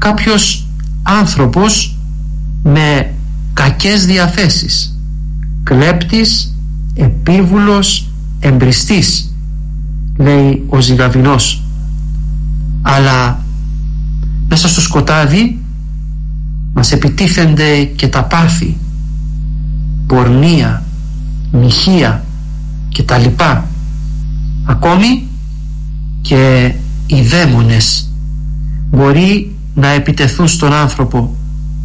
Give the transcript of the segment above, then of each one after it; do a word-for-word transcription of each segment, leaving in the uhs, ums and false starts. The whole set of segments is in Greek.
κάποιος άνθρωπος με κακές διαθέσεις, κλέπτης, επίβουλος, εμπριστής, λέει ο Ζυγαβινός. Αλλά μέσα στο σκοτάδι μας επιτίθενται και τα πάθη, πορνεία, μοιχεία και τα λοιπά. Ακόμη και οι δαίμονες μπορεί να επιτεθούν στον άνθρωπο.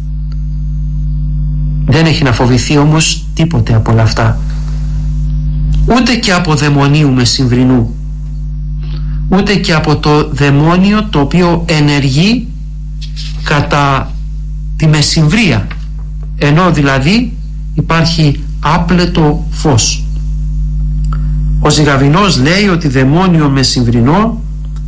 Δεν έχει να φοβηθεί όμως τίποτε από όλα αυτά, ούτε και από δαιμονίου μεσημβρινού, ούτε και από το δαιμόνιο το οποίο ενεργεί κατά τη μεσημβρία, ενώ δηλαδή υπάρχει άπλετο φως. Ο Ζυγαβινός λέει ότι δαιμόνιο μεσημβρινό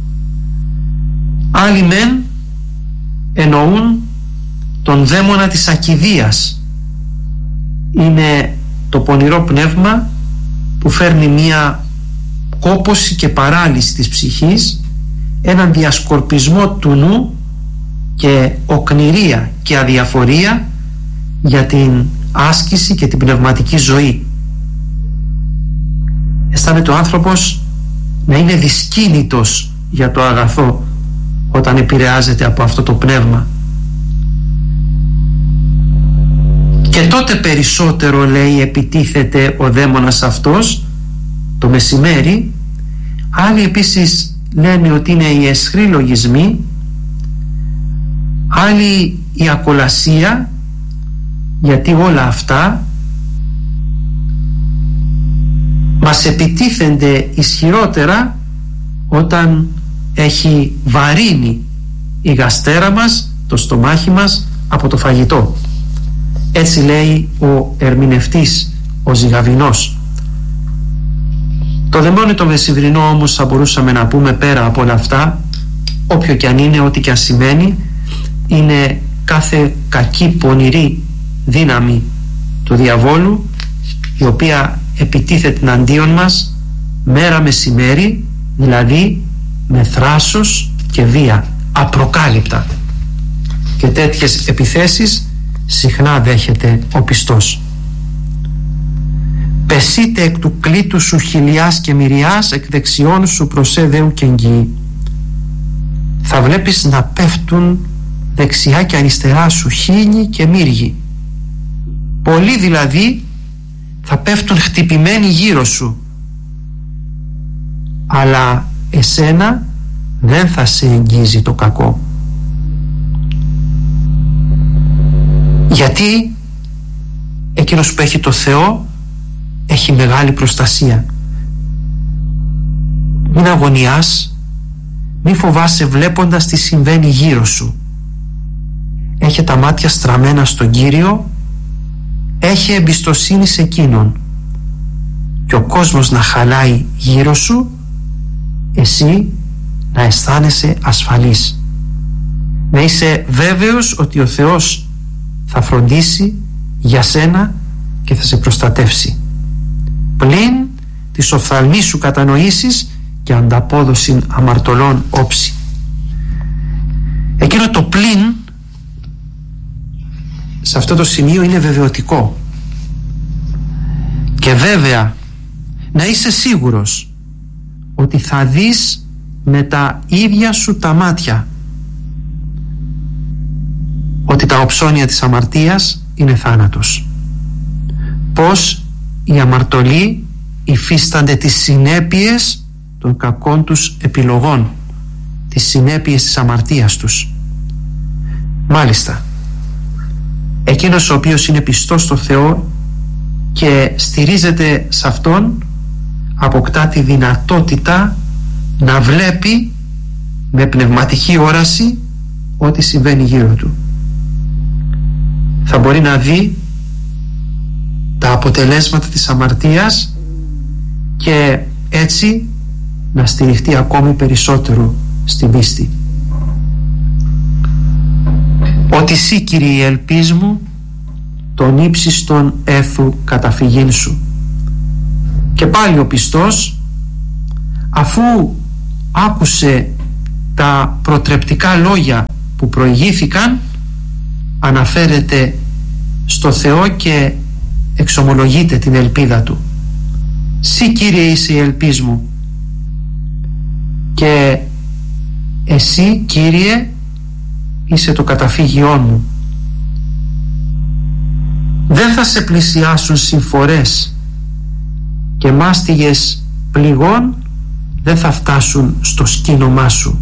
άλλοι μεν εννοούν τον δαίμονα της ακηδείας. Είναι το πονηρό πνεύμα που φέρνει μία κόπωση και παράλυση της ψυχής, έναν διασκορπισμό του νου και οκνηρία και αδιαφορία για την άσκηση και την πνευματική ζωή. Αισθάνεται ο άνθρωπος να είναι δυσκίνητος για το αγαθό όταν επηρεάζεται από αυτό το πνεύμα. Και τότε περισσότερο, λέει, επιτίθεται ο δαίμονας αυτός το μεσημέρι. Άλλοι επίσης λένε ότι είναι οι αισχροί λογισμοί, άλλοι η ακολασία, γιατί όλα αυτά μας επιτίθενται ισχυρότερα όταν έχει βαρύνει η γαστέρα μας, το στομάχι μας, από το φαγητό. Έτσι λέει ο ερμηνευτής, ο Ζυγαβινός. Το δαιμόνιο το μεσημβρινό όμως, θα μπορούσαμε να πούμε, πέρα από όλα αυτά, όποιο και αν είναι, ό,τι και αν σημαίνει, είναι κάθε κακή πονηρή δύναμη του διαβόλου, η οποία επιτίθεται εναντίον μας μέρα μεσημέρι, δηλαδή με θράσος και βία, απροκάλυπτα. Και τέτοιες επιθέσεις συχνά δέχεται ο πιστός. Πεσείτε εκ του κλήτου σου χιλιάς και μυριάς, εκ δεξιών σου προσέδεου και εγγύη. Θα βλέπεις να πέφτουν δεξιά και αριστερά σου χίλιοι και μύριοι. Πολλοί δηλαδή θα πέφτουν χτυπημένοι γύρω σου, αλλά εσένα δεν θα σε εγγύζει το κακό. Γιατί εκείνος που έχει το Θεό έχει μεγάλη προστασία. Μην αγωνιάς, μην φοβάσαι βλέποντας τι συμβαίνει γύρω σου. Έχει τα μάτια στραμμένα στον Κύριο, έχει εμπιστοσύνη σε Εκείνον. Και ο κόσμος να χαλάει γύρω σου, εσύ να αισθάνεσαι ασφαλής, να είσαι βέβαιος ότι ο Θεός θα φροντίσει για σένα και θα σε προστατεύσει, πλην της οφθαλμής σου κατανοήσεις και ανταπόδοση αμαρτωλών όψη. Εκείνο το πλην σε αυτό το σημείο είναι βεβαιωτικό. Και βέβαια να είσαι σίγουρος ότι θα δεις με τα ίδια σου τα μάτια ότι τα οψώνια της αμαρτίας είναι θάνατος. Πως οι αμαρτωλοί υφίστανται τις συνέπειες των κακών τους επιλογών, τις συνέπειες της αμαρτίας τους. Μάλιστα, εκείνος ο οποίος είναι πιστός στο Θεό και στηρίζεται σε Αυτόν, αποκτά τη δυνατότητα να βλέπει με πνευματική όραση ό,τι συμβαίνει γύρω του. Θα μπορεί να δει τα αποτελέσματα της αμαρτίας και έτσι να στηριχτεί ακόμη περισσότερο στην πίστη. Ότι σύ, Κύριε, ελπίς μου, τον ύψιστον έθου καταφυγήν σου. Και πάλι ο πιστός, αφού άκουσε τα προτρεπτικά λόγια που προηγήθηκαν αναφέρεται στο Θεό και εξομολογείται την ελπίδα του. «Συ, Κύριε, είσαι η ελπίς μου και εσύ, Κύριε, είσαι το καταφύγιόν μου. Δεν θα σε πλησιάσουν συμφορές και μάστιγες πληγών δεν θα φτάσουν στο σκήνομά σου».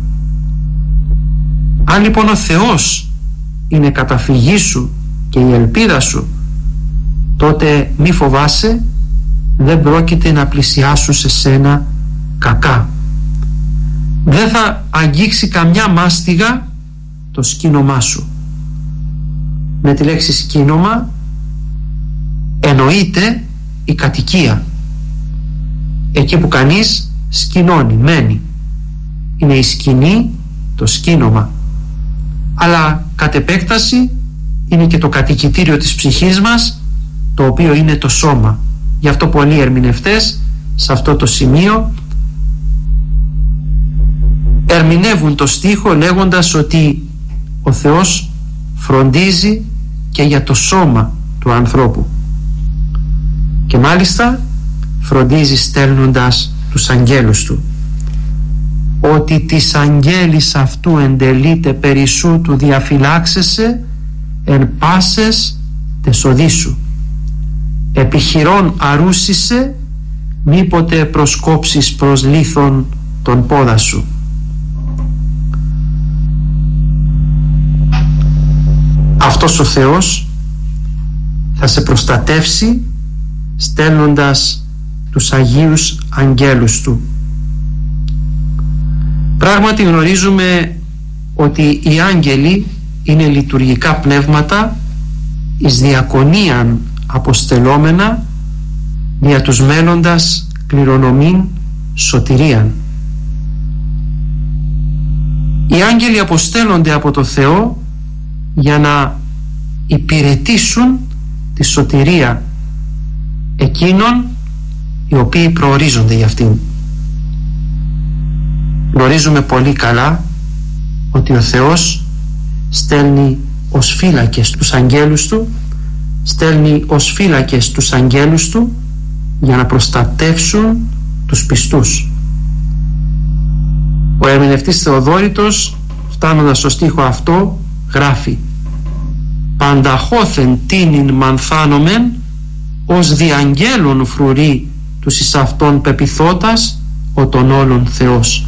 Αν λοιπόν ο Θεός είναι καταφυγή σου και η ελπίδα σου, τότε μη φοβάσαι, δεν πρόκειται να πλησιάσουν σε σένα κακά. Δεν θα αγγίξει καμιά μάστιγα το σκήνομά σου. Με τη λέξη σκήνομα εννοείται η κατοικία, εκεί που κανείς σκηνώνει, μένει. Είναι η σκηνή, το σκήνομα. Αλλά κατ' επέκταση είναι και το κατοικητήριο της ψυχής μας, το οποίο είναι το σώμα. Γι' αυτό πολλοί ερμηνευτές σε αυτό το σημείο ερμηνεύουν το στίχο λέγοντας ότι ο Θεός φροντίζει και για το σώμα του ανθρώπου, και μάλιστα φροντίζει στέλνοντας τους αγγέλους του. «Ότι της αγγέλης αυτού εντελείται περισσού του διαφυλάξεσαι εν πάσες τεσοδίσου. Επιχειρών αρούσισε μήποτε προσκόψεις προς λίθον τον πόδα σου». Αυτός ο Θεός θα σε προστατεύσει στέλνοντας τους Αγίους Αγγέλους του. Πράγματι γνωρίζουμε ότι οι άγγελοι είναι λειτουργικά πνεύματα εις διακονίαν αποστελόμενα δια τους μέλλοντας κληρονομήν σωτηρίαν. Οι άγγελοι αποστέλλονται από το Θεό για να υπηρετήσουν τη σωτηρία εκείνων οι οποίοι προορίζονται για αυτήν. Γνωρίζουμε πολύ καλά ότι ο Θεός στέλνει ως φύλακες τους αγγέλους του, στέλνει ως φύλακες τους αγγέλους του για να προστατεύσουν τους πιστούς. Ο ερμηνευτής Θεοδόρητος, φτάνοντας στο στίχο αυτό, γράφει: «Πανταχώθεν τίνην μανθάνομεν ως διαγγέλων φρουρεί τους εις αυτόν πεπιθώτας ο των όλων Θεός».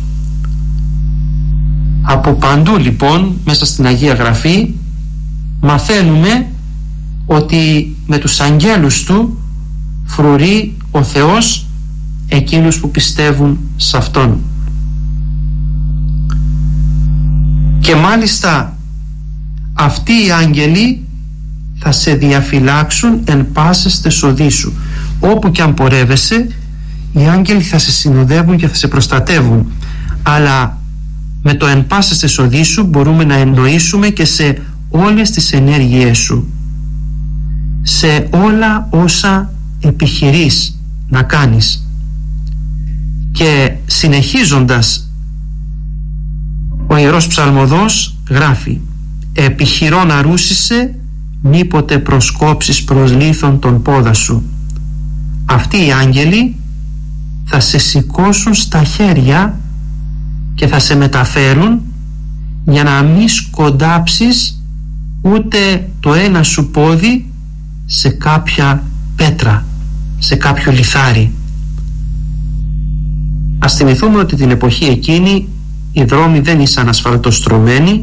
Από παντού λοιπόν μέσα στην Αγία Γραφή μαθαίνουμε ότι με τους αγγέλους του φρουρεί ο Θεός εκείνους που πιστεύουν σε Αυτόν. Και μάλιστα αυτοί οι άγγελοι θα σε διαφυλάξουν εν πάσες τεσοδίσου. Όπου και αν πορεύεσαι, οι άγγελοι θα σε συνοδεύουν και θα σε προστατεύουν. Αλλά με το εν πάσες τεσοδίσου μπορούμε να εννοήσουμε και σε όλες τις ενέργειές σου, σε όλα όσα επιχειρείς να κάνεις. Και συνεχίζοντας, ο Ιερός Ψαλμοδός γράφει: «Επιχειρών αρούσισε μήποτε προσκόψεις προς λίθον τον πόδα σου». Αυτοί οι άγγελοι θα σε σηκώσουν στα χέρια και θα σε μεταφέρουν για να μην σκοντάψεις ούτε το ένα σου πόδι σε κάποια πέτρα, σε κάποιο λιθάρι. Ας θυμηθούμε ότι την εποχή εκείνη οι δρόμοι δεν ήσαν ασφαλτοστρωμένοι,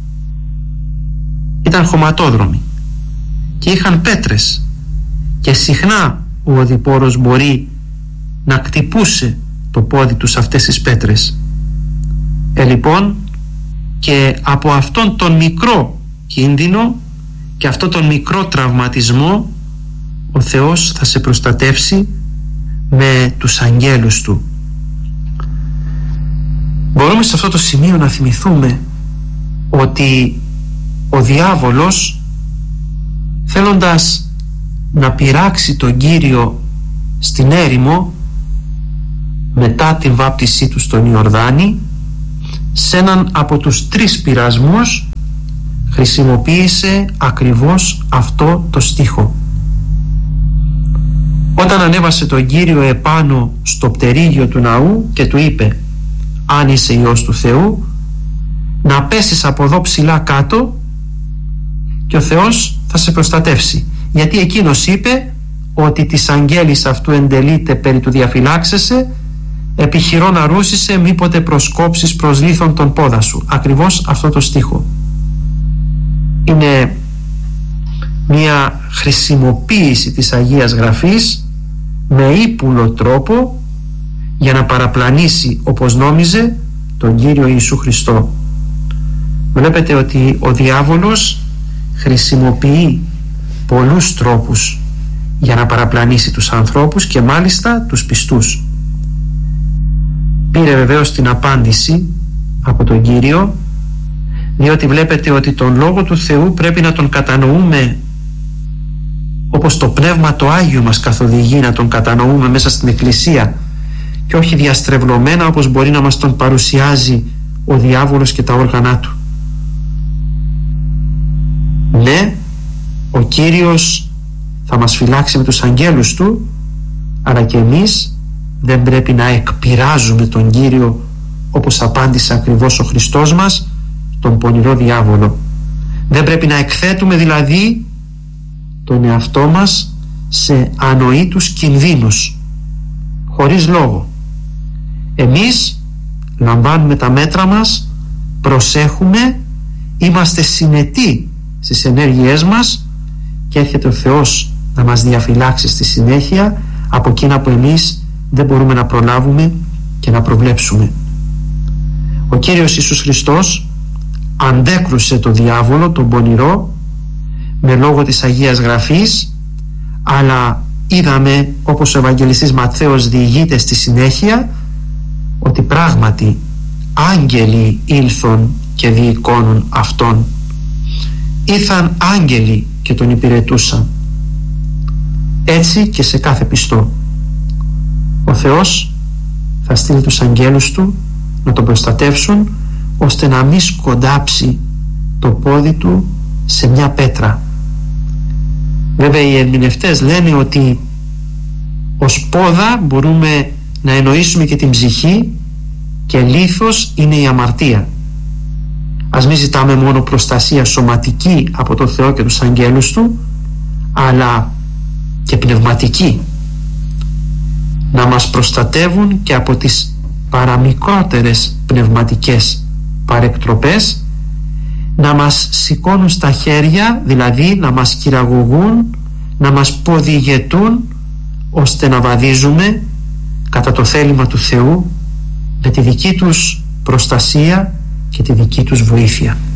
ήταν χωματόδρομοι και είχαν πέτρες, και συχνά ο οδηπόρος μπορεί να κτυπούσε το πόδι του σε αυτές τις πέτρες. Ε, λοιπόν, και από αυτόν τον μικρό κίνδυνο και αυτόν τον μικρό τραυματισμό ο Θεός θα σε προστατεύσει με τους αγγέλους του. Μπορούμε σε αυτό το σημείο να θυμηθούμε ότι ο διάβολος, θέλοντας να πειράξει τον Κύριο στην έρημο μετά την βάπτισή του στον Ιορδάνη, σε έναν από τους τρεις πειρασμούς χρησιμοποίησε ακριβώς αυτό το στίχο. Όταν ανέβασε τον Κύριο επάνω στο πτερίγιο του ναού και του είπε «Αν είσαι Υιός του Θεού, να πέσεις από εδώ ψηλά κάτω και ο Θεός θα σε προστατεύσει». Γιατί εκείνος είπε ότι της αγγέλης αυτού εντελείται περί του διαφυλάξεσαι, επιχειρώ να ρούσισε μήποτε προσκόψεις προς λίθον τον πόδα σου. Ακριβώς αυτό το στίχο. Είναι μια χρησιμοποίηση της Αγίας Γραφής με ύπουλο τρόπο για να παραπλανήσει, όπως νόμιζε, τον Κύριο Ιησού Χριστό. Βλέπετε ότι ο διάβολος χρησιμοποιεί πολλούς τρόπους για να παραπλανήσει τους ανθρώπους και μάλιστα τους πιστούς. Πήρε βεβαίως την απάντηση από τον Κύριο, διότι βλέπετε ότι τον Λόγο του Θεού πρέπει να τον κατανοούμε όπως το Πνεύμα το Άγιο μας καθοδηγεί να τον κατανοούμε μέσα στην Εκκλησία και όχι διαστρεβλωμένα όπως μπορεί να μας τον παρουσιάζει ο διάβολος και τα όργανά του. Ναι, ο Κύριος θα μας φυλάξει με τους αγγέλους του, αλλά και εμείς δεν πρέπει να εκπειράζουμε τον Κύριο όπως απάντησε ακριβώς ο Χριστός μας τον πονηρό διάβολο. Δεν πρέπει να εκθέτουμε δηλαδή τον εαυτό μας σε ανοήτους κινδύνους χωρίς λόγο. Εμείς λαμβάνουμε τα μέτρα μας, προσέχουμε, είμαστε συνετοί στις ενέργειές μας και έρχεται ο Θεός να μας διαφυλάξει στη συνέχεια από εκείνα που εμείς δεν μπορούμε να προλάβουμε και να προβλέψουμε. Ο Κύριος Ιησούς Χριστός αντέκρουσε τον διάβολο, τον πονηρό, με λόγο της Αγίας Γραφής, αλλά είδαμε, όπως ο Ευαγγελιστής Ματθαίος διηγείται στη συνέχεια, ότι πράγματι άγγελοι ήλθον και διεικόνουν αυτόν. Ήρθαν άγγελοι και τον υπηρετούσαν. Έτσι και σε κάθε πιστό. Ο Θεός θα στείλει τους αγγέλους του να τον προστατεύσουν, ώστε να μην σκοντάψει το πόδι του σε μια πέτρα. Βέβαια οι ερμηνευτές λένε ότι ως πόδα μπορούμε να εννοήσουμε και την ψυχή και λίθος είναι η αμαρτία. Ας μην ζητάμε μόνο προστασία σωματική από τον Θεό και τους αγγέλους του, αλλά και πνευματική, να μας προστατεύουν και από τις παραμικρότερες πνευματικές παρεκτροπές, να μας σηκώνουν στα χέρια, δηλαδή να μας κυραγωγούν, να μας ποδηγετούν, ώστε να βαδίζουμε κατά το θέλημα του Θεού με τη δική τους προστασία και τη δική τους βοήθεια.